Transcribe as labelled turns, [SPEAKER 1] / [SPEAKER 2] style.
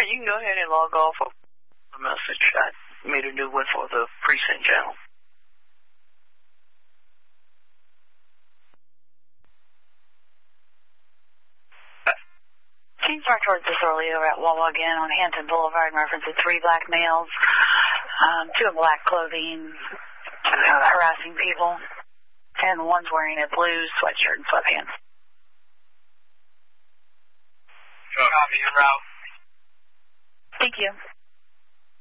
[SPEAKER 1] you can go ahead and log off of the message. I made a new one for the precinct channel.
[SPEAKER 2] Chief Sergeant Disorderly over at Wawa again on Hampton Boulevard in reference to 3 black males, 2 in black clothing, harassing people, and one's wearing a blue sweatshirt and sweatpants.
[SPEAKER 3] Copy, en route.
[SPEAKER 2] Thank you.